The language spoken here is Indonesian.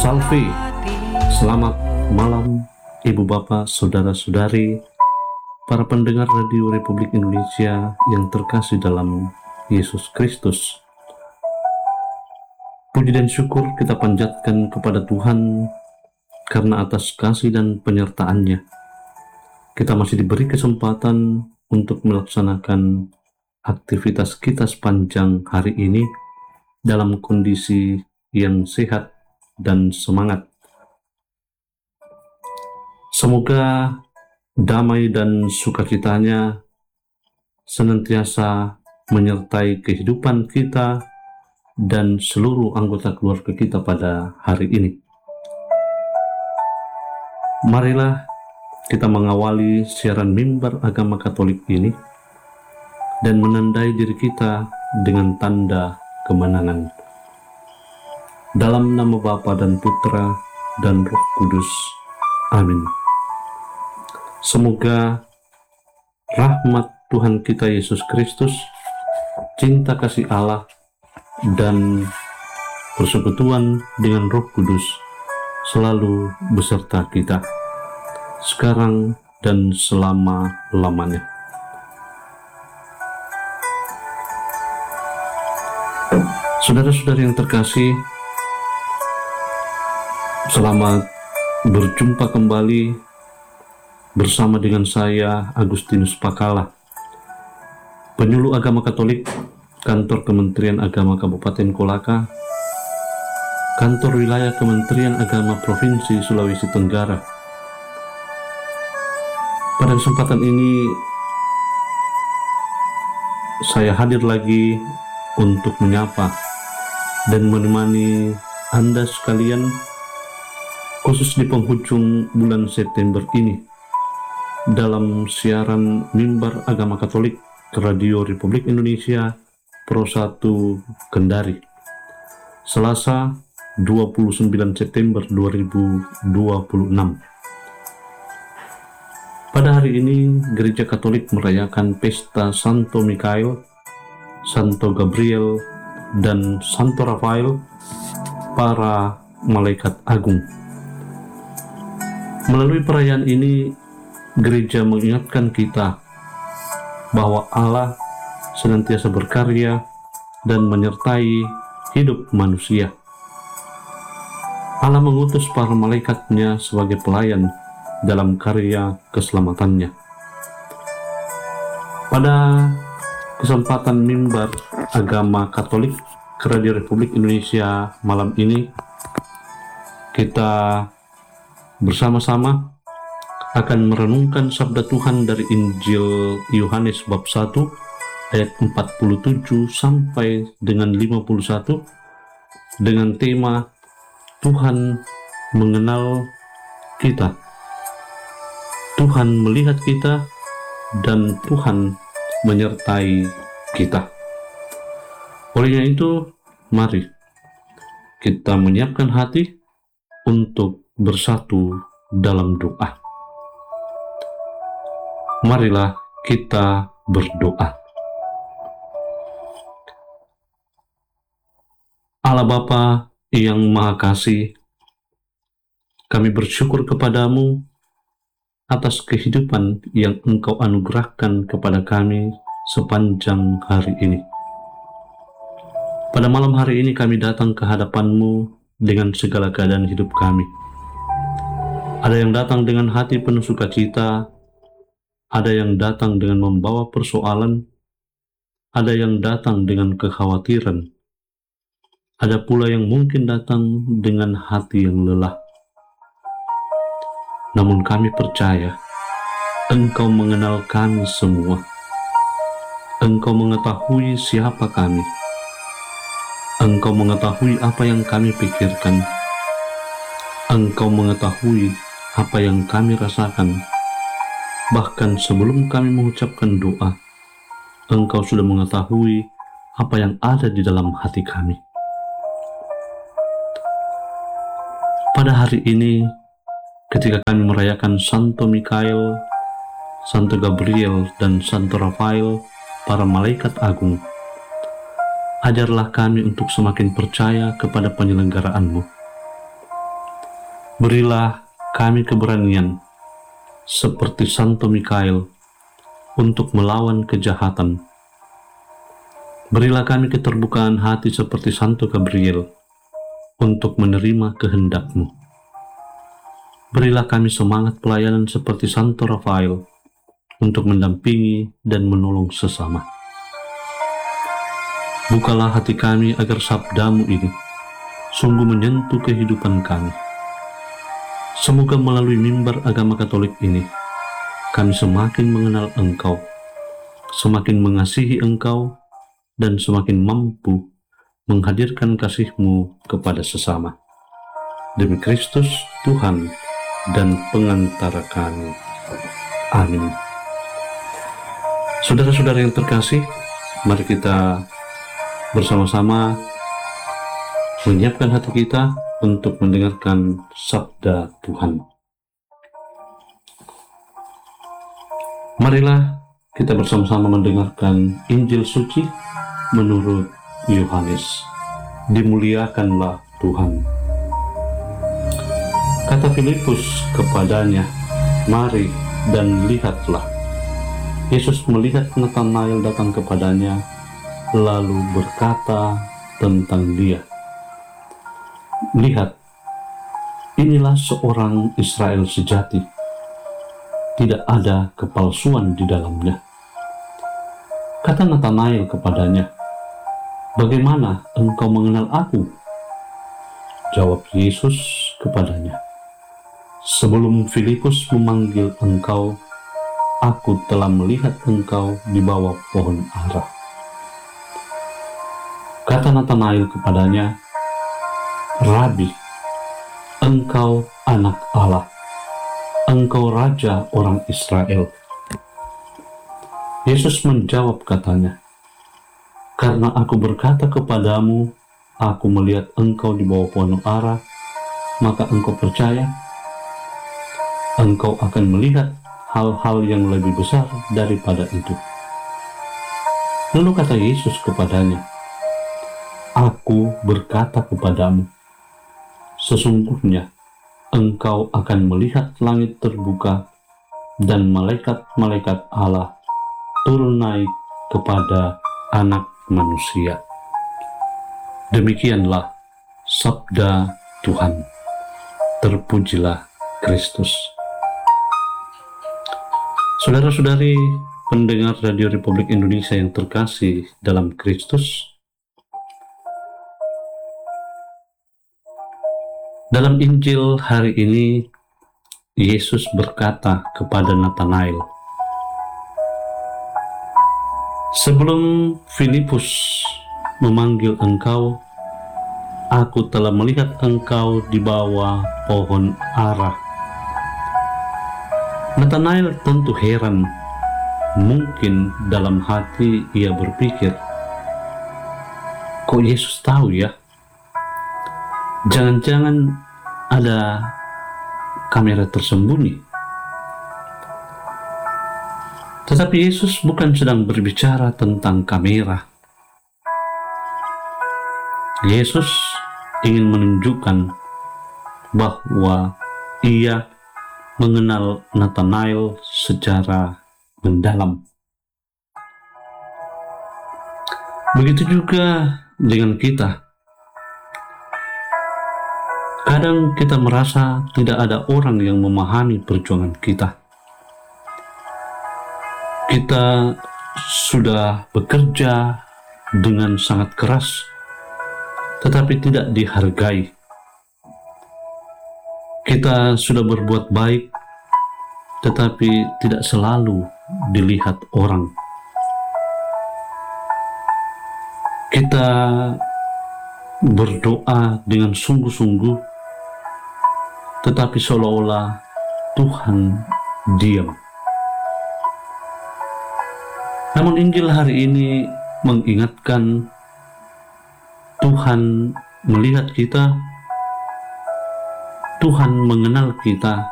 Salve, selamat malam Ibu Bapak, Saudara-saudari, para pendengar Radio Republik Indonesia yang terkasih dalam Yesus Kristus. Puji dan syukur kita panjatkan kepada Tuhan karena atas kasih dan penyertaan-Nya kita masih diberi kesempatan untuk melaksanakan aktivitas kita sepanjang hari ini dalam kondisi yang sehat dan semangat. Semoga damai dan sukacitanya senantiasa menyertai kehidupan kita dan seluruh anggota keluarga kita pada hari ini. Marilah kita mengawali siaran mimbar agama Katolik ini dan menandai diri kita dengan tanda kemenangan. Dalam nama Bapa dan Putra dan Roh Kudus. Amin. Semoga rahmat Tuhan kita Yesus Kristus, cinta kasih Allah, dan persekutuan dengan Roh Kudus selalu beserta kita, sekarang dan selama-lamanya. Saudara-saudari yang terkasih, selamat berjumpa kembali bersama dengan saya, Agustinus Pakala, penyuluh agama Katolik, Kantor Kementerian Agama Kabupaten Kolaka, Kantor Wilayah Kementerian Agama Provinsi Sulawesi Tenggara. Pada kesempatan ini, saya hadir lagi untuk menyapa dan menemani Anda sekalian, khusus di penghujung bulan September ini, dalam siaran mimbar agama Katolik Radio Republik Indonesia Pro 1 Kendari, Selasa 29 September 2026. Pada hari ini, Gereja Katolik merayakan pesta Santo Mikael, Santo Gabriel, dan Santo Rafael, para malaikat agung. Melalui perayaan ini, gereja mengingatkan kita bahwa Allah senantiasa berkarya dan menyertai hidup manusia. Allah mengutus para malaikatnya sebagai pelayan dalam karya keselamatannya. Pada kesempatan mimbar agama Katolik Radio Republik Indonesia malam ini, kita bersama-sama akan merenungkan sabda Tuhan dari Injil Yohanes bab 1 ayat 47 sampai dengan 51 dengan tema Tuhan mengenal kita, Tuhan melihat kita, dan Tuhan menyertai kita. Olehnya itu, mari kita menyiapkan hati untuk bersatu dalam doa. Marilah kita berdoa. Allah Bapa yang Maha Kasih, kami bersyukur kepadamu atas kehidupan yang Engkau anugerahkan kepada kami sepanjang hari ini. Pada malam hari ini kami datang ke hadapan-Mu dengan segala keadaan hidup kami. Ada yang datang dengan hati penuh sukacita, ada yang datang dengan membawa persoalan, ada yang datang dengan kekhawatiran, ada pula yang mungkin datang dengan hati yang lelah. Namun kami percaya Engkau mengenal kami semua. Engkau mengetahui siapa kami. Engkau mengetahui apa yang kami pikirkan. Engkau mengetahui apa yang kami rasakan. Bahkan sebelum kami mengucapkan doa, Engkau sudah mengetahui apa yang ada di dalam hati kami. Pada hari ini, ketika kami merayakan Santo Mikael, Santo Gabriel, dan Santo Rafael, para malaikat agung, ajarlah kami untuk semakin percaya kepada penyelenggaraanmu. Berilah kami keberanian seperti Santo Mikael untuk melawan kejahatan. Berilah kami keterbukaan hati seperti Santo Gabriel untuk menerima kehendak-Mu. Berilah kami semangat pelayanan seperti Santo Rafael untuk mendampingi dan menolong sesama. Bukalah hati kami agar sabda-Mu ini sungguh menyentuh kehidupan kami. Semoga melalui mimbar agama Katolik ini, kami semakin mengenal Engkau, semakin mengasihi Engkau, dan semakin mampu menghadirkan kasih-Mu kepada sesama. Demi Kristus, Tuhan dan pengantara kami. Amin. Saudara-saudara yang terkasih, mari kita bersama-sama menyiapkan hati kita untuk mendengarkan sabda Tuhan. Marilah kita bersama-sama mendengarkan Injil suci menurut Yohanes. Dimuliakanlah Tuhan. Kata Filipus kepadanya, "Mari dan lihatlah." Yesus melihat Natanael datang kepadanya, lalu berkata tentang dia, "Lihat, inilah seorang Israel sejati. Tidak ada kepalsuan di dalamnya." Kata Natanael kepadanya, "Bagaimana engkau mengenal aku?" Jawab Yesus kepadanya, "Sebelum Filipus memanggil engkau, aku telah melihat engkau di bawah pohon ara." Kata Natanael kepadanya, "Rabi, engkau anak Allah, engkau raja orang Israel." Yesus menjawab katanya, "Karena aku berkata kepadamu, aku melihat engkau di bawah pohon ara, maka engkau percaya? Engkau akan melihat hal-hal yang lebih besar daripada itu." Lalu kata Yesus kepadanya, "Aku berkata kepadamu, sesungguhnya engkau akan melihat langit terbuka dan malaikat-malaikat Allah turun naik kepada Anak Manusia." Demikianlah sabda Tuhan. Terpujilah Kristus. Saudara-saudari pendengar Radio Republik Indonesia yang terkasih dalam Kristus, dalam Injil hari ini Yesus berkata kepada Natanael, "Sebelum Filipus memanggil engkau, aku telah melihat engkau di bawah pohon ara." Natanael tentu heran. Mungkin dalam hati ia berpikir, "Kok Yesus tahu ya? Jangan-jangan ada kamera tersembunyi." Tetapi Yesus bukan sedang berbicara tentang kamera. Yesus ingin menunjukkan bahwa ia mengenal Natanael secara mendalam. Begitu juga dengan kita. Kadang kita merasa tidak ada orang yang memahami perjuangan kita. Kita sudah bekerja dengan sangat keras, tetapi tidak dihargai. Kita sudah berbuat baik, tetapi tidak selalu dilihat orang. Kita berdoa dengan sungguh-sungguh, tetapi seolah-olah Tuhan diam. Namun Injil hari ini mengingatkan Tuhan melihat kita, Tuhan mengenal kita,